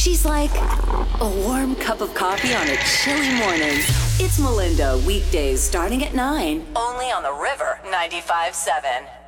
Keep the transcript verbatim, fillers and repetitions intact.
She's like a warm cup of coffee on a chilly morning. It's Melinda, weekdays starting at nine, only on the River ninety-five seven.